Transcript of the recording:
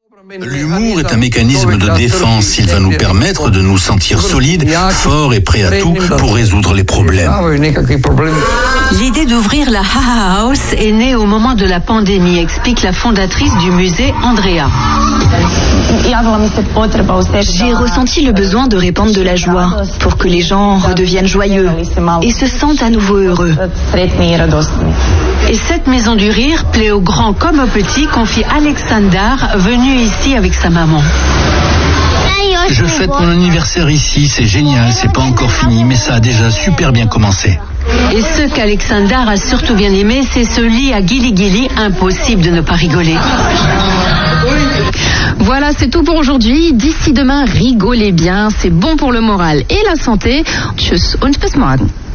L'humour est un mécanisme de défense. Il va nous permettre de nous sentir solides, forts et prêts à tout pour résoudre les problèmes. L'idée d'ouvrir la Haha House est née au moment de la pandémie, explique la fondatrice du musée, Andrea. J'ai ressenti le besoin de répandre de la joie pour que les gens redeviennent joyeux et se sentent à nouveau heureux. Et cette maison du rire plaît aux grands comme aux petits, confie Alexandar, venu ici avec sa maman. Je fête mon anniversaire ici, c'est génial, c'est pas encore fini, mais ça a déjà super bien commencé. Et ce qu'Alexandar a surtout bien aimé, c'est ce lit à Gili-Gili, impossible de ne pas rigoler. Voilà, c'est tout pour aujourd'hui. D'ici demain, rigolez bien, c'est bon pour le moral et la santé. Tschüss und bis morgen.